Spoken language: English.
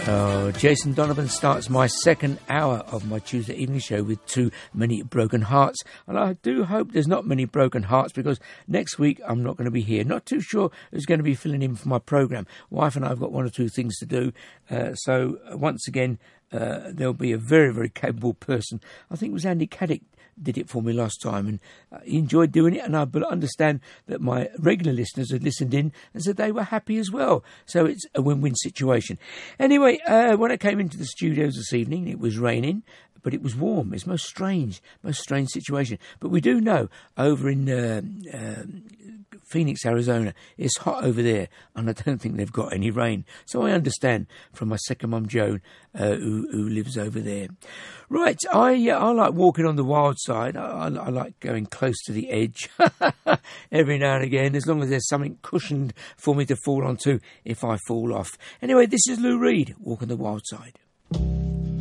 Jason Donovan starts my second hour of my Tuesday evening show with Too Many Broken Hearts. And I do hope there's not many broken hearts, because next week I'm not going to be here. Not too sure who's going to be filling in for my programme. Wife and I have got one or two things to do. So once again, there'll be a very, very capable person. I think it was Andy Caddick did it for me last time, and he enjoyed doing it, and I understand that my regular listeners had listened in and said they were happy as well. So it's a win-win situation. Anyway, when I came into the studios this evening, it was raining, but it was warm. It's most strange situation. But we do know over in Phoenix, Arizona, it's hot over there, and I don't think they've got any rain. So I understand from my second mum, Joan, who lives over there. Right, I like walking on the wild side. I like going close to the edge every now and again, as long as there's something cushioned for me to fall onto if I fall off. Anyway, this is Lou Reed, Walk on the Wild Side.